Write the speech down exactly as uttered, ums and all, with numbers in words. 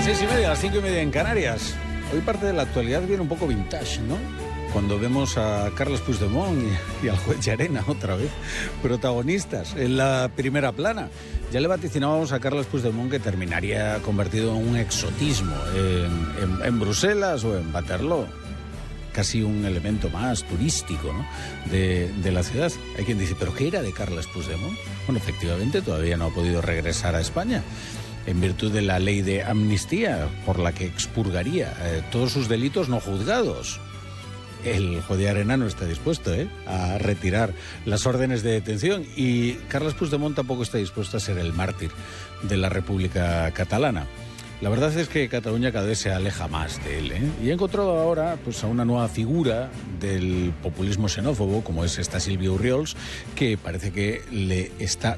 las seis y media, a las cinco y media en Canarias. Hoy parte de la actualidad viene un poco vintage, ¿no? Cuando vemos a Carles Puigdemont y, y al juez Llarena otra vez, protagonistas en la primera plana. Ya le vaticinábamos a Carles Puigdemont que terminaría convertido en un exotismo en, en, en Bruselas o en Waterloo. Casi un elemento más turístico, ¿no? de, de la ciudad. Hay quien dice, ¿pero qué era de Carles Puigdemont? Bueno, efectivamente todavía no ha podido regresar a España en virtud de la ley de amnistía por la que expurgaría eh, todos sus delitos no juzgados. El juez de Llarena no está dispuesto ¿eh? a retirar las órdenes de detención y Carles Puigdemont tampoco está dispuesto a ser el mártir de la República Catalana. La verdad es que Cataluña cada vez se aleja más de él, ¿eh? Y ha encontrado ahora pues, a una nueva figura del populismo xenófobo, como es esta Sílvia Orriols, que parece que le está